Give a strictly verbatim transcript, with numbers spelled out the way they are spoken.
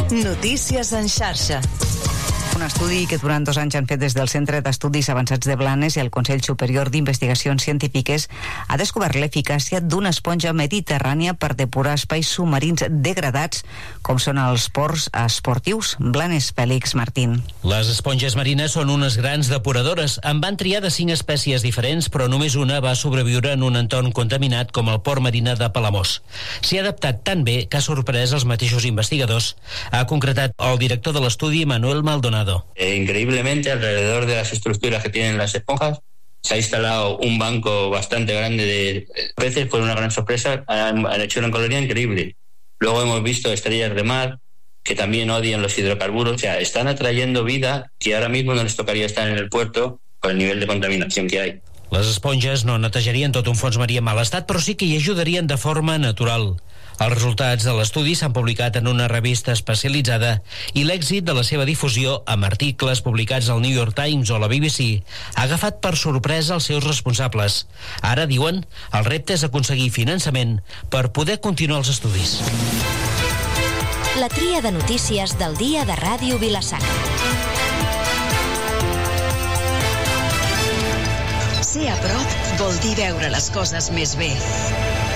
Notícies en xarxa. Un estudi que durant dos anys han fet des del Centre d'Estudis Avançats de Blanes i el Consell Superior d'Investigacions Científiques ha descobert l'eficàcia d'una esponja mediterrània per depurar espais submarins degradats com són els ports esportius. Blanes, Fèlix Martín. Les esponges marines són unes grans depuradores. En van triar de cinc espècies diferents, però només una va sobreviure en un entorn contaminat com el port marina de Palamós. S'hi ha adaptat tan bé que ha sorprès els mateixos investigadors. Ha concretat el director de l'estudi, Manuel Maldonado. Eh, increíblemente, alrededor de las estructuras que tienen las esponjas, se ha instalado un banco bastante grande de peces. Fue una gran sorpresa, han, han hecho una colonia increíble. Luego hemos visto estrellas de mar que también odian los hidrocarburos. O sea, están atrayendo vida que ahora mismo no les tocaría estar en el puerto por el nivel de contaminación que hay. Les esponges no netejarien tot un fons marí en mal estat, però sí que hi ajudarien de forma natural. Els resultats de l'estudi s'han publicat en una revista especialitzada i l'èxit de la seva difusió amb articles publicats al New York Times o la B B C ha agafat per sorpresa els seus responsables. Ara, diuen, el repte és aconseguir finançament per poder continuar els estudis. La tria de notícies del dia de Ràdio Vila-sacra. Ser a prop vol dir veure les coses més bé.